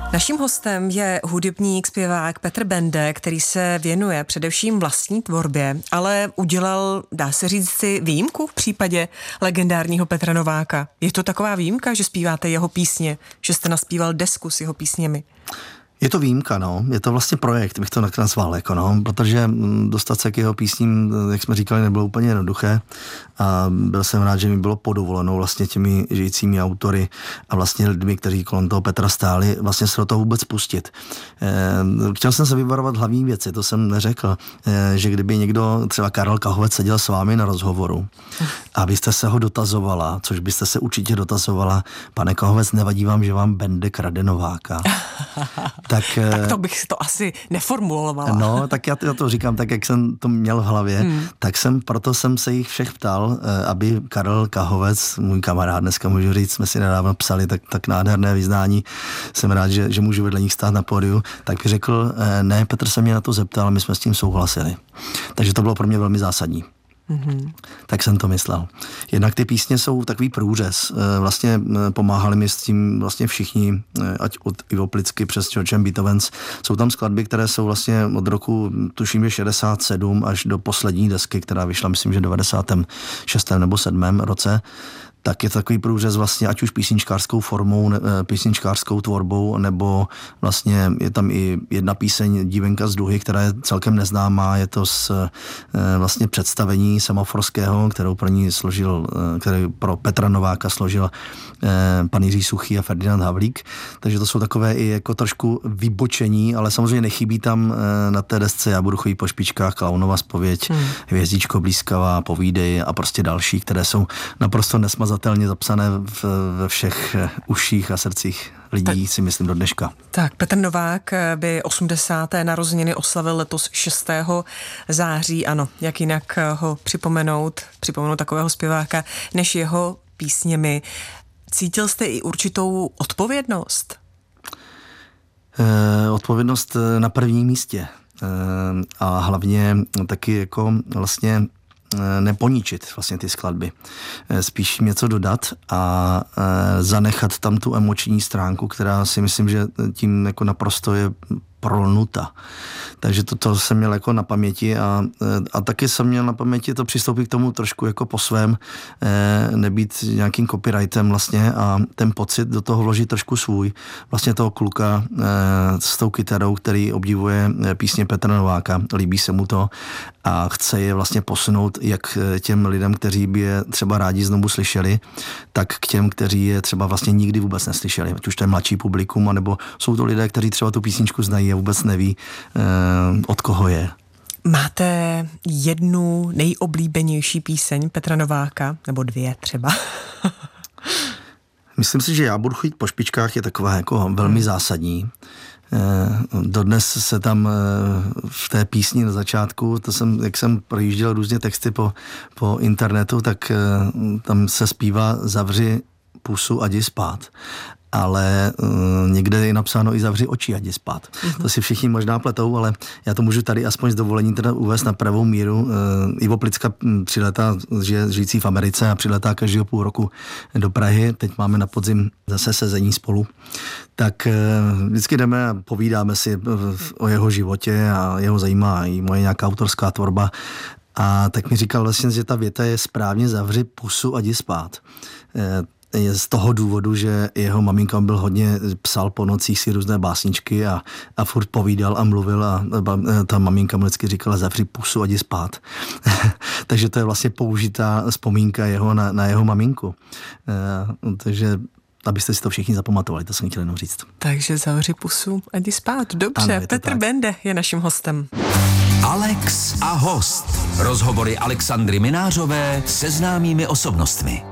Naším hostem je hudebník, zpěvák Petr Bende, který se věnuje především vlastní tvorbě, ale udělal, dá se říct si, výjimku v případě legendárního Petra Nováka. Je to taková výjimka, že zpíváte jeho písně, že jste naspíval desku s jeho písněmi? Je to výjimka, no. Je to vlastně projekt, bych to nazval, jako no, protože dostat se k jeho písním, jak jsme říkali, nebylo úplně jednoduché a byl jsem rád, že mi bylo podovoleno vlastně těmi žijícími autory a vlastně lidmi, kteří kolem toho Petra stáli, vlastně se do toho vůbec pustit. Chtěl jsem se vyvarovat hlavní věci, to jsem neřekl, že kdyby někdo, třeba Karel Kahovec, seděl s vámi na rozhovoru a byste se ho dotazovala, což byste se určitě dotazovala, pane Kahovec, nevadí vám, že vám Bende krade Nováka? Tak to bych to asi neformulovala. No, tak já to říkám tak, jak jsem to měl v hlavě, tak proto jsem se jich všech ptal, aby Karel Kahovec, můj kamarád, dneska můžu říct, jsme si nedávno psali tak nádherné vyznání, jsem rád, že můžu vedle nich stát na pódiu, tak by řekl, ne, Petr se mě na to zeptal a my jsme s tím souhlasili. Takže to bylo pro mě velmi zásadní. Mm-hmm. Tak jsem to myslel. Jednak ty písně jsou takový průřez. Vlastně pomáhali mi s tím vlastně všichni, ať od Ivo Plicky přes George Beethovens. Jsou tam skladby, které jsou vlastně od roku, tuším, je 67 až do poslední desky, která vyšla, myslím, že 96. nebo 7. roce. Tak je to takový průřez vlastně, ať už písničkářskou formou, písničkářskou tvorbou, nebo vlastně je tam i jedna píseň Dívenka z Duhy, která je celkem neznámá, je to z vlastně představení Semaforského, který pro Petra Nováka složil pan Jiří Suchý a Ferdinand Havlík. Takže to jsou takové i jako trošku vybočení, ale samozřejmě nechybí tam na té desce Já budu chodit po špičkách, Klaunova zpověď, Hvězdičko blízkavá, Povídej a prostě další, které jsou naprosto nesmazatelně zapsané ve všech uších a srdcích lidí, si myslím, do dneška. Tak, Petr Novák by 80. narozeniny oslavil letos 6. září, ano, jak jinak ho připomenout takového zpěváka, než jeho písněmi. Cítil jste i určitou odpovědnost? Odpovědnost na prvním místě. A hlavně taky jako vlastně neponičit vlastně ty skladby. Spíš něco dodat a zanechat tam tu emoční stránku, která si myslím, že tím jako naprosto je prolnuta. Takže to jsem měl jako na paměti a taky jsem měl na paměti to přistoupit k tomu trošku jako po svém, nebýt nějakým copyrightem vlastně a ten pocit do toho vložit trošku svůj. Vlastně toho kluka s tou kytarou, který obdivuje písně Petra Nováka, líbí se mu to a chce je vlastně posunout jak těm lidem, kteří by je třeba rádi znovu slyšeli, tak k těm, kteří je třeba vlastně nikdy vůbec neslyšeli. Ať už to je mladší publikum, anebo jsou to lidé, kteří třeba tu písničku znají a vůbec neví, od koho je. Máte jednu nejoblíbenější píseň Petra Nováka? Nebo dvě třeba? Myslím si, že Já budu chodit po špičkách je taková jako velmi zásadní. Dodnes se tam v té písni na začátku, jak jsem projížděl různě texty po internetu, tak tam se zpívá Zavři pusu a jdi spát. Ale někde je napsáno i Zavři oči a jdi spát. To si všichni možná pletou, ale já to můžu tady aspoň s dovolením teda uvést na pravou míru. Ivo Plicka přiletá, žijící v Americe a přiletá každého půl roku do Prahy. Teď máme na podzim zase sezení spolu. Tak vždycky jdeme a povídáme si o jeho životě a jeho zajímá i moje nějaká autorská tvorba. A tak mi říkal vlastně, že ta věta je správně Zavři pusu a jdi spát. Je z toho důvodu, že jeho maminka byl hodně psal po nocích si různé básničky a furt povídal a mluvil a ta maminka mu vždycky říkala Zavři pusu a jdi spát. Takže to je vlastně použitá vzpomínka na jeho maminku. Takže abyste si to všichni zapamatovali, to jsem chtěl jenom říct. Takže Zavři pusu a jdi spát. Dobře, ano, Petr Bende je naším hostem. Alex a host. Rozhovory Alexandry Minářové se známými osobnostmi.